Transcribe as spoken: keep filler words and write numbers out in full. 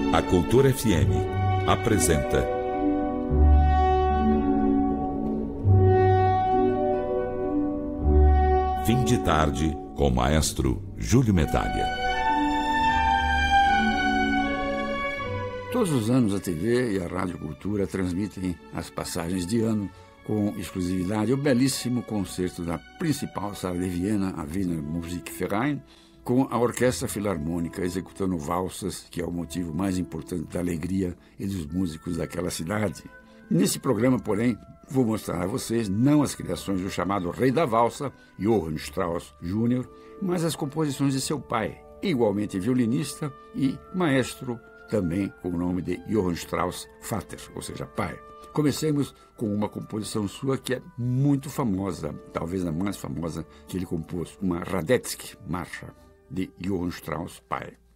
A Cultura F M apresenta Fim de Tarde com o maestro Júlio Medalha. Todos os anos a T V e a Rádio Cultura transmitem as passagens de ano com exclusividade o belíssimo concerto da principal sala de Viena, a Wiener Musikverein, com a Orquestra Filarmônica executando valsas, que é o motivo mais importante da alegria e dos músicos daquela cidade. Nesse programa, porém, vou mostrar a vocês não as criações do chamado Rei da Valsa, Johann Strauss Júnior, mas as composições de seu pai, igualmente violinista e maestro, também com o nome de Johann Strauss Vater, ou seja, pai. Comecemos com uma composição sua que é muito famosa, talvez a mais famosa que ele compôs, uma Radetzky Marcha, de Johann Strauss pai.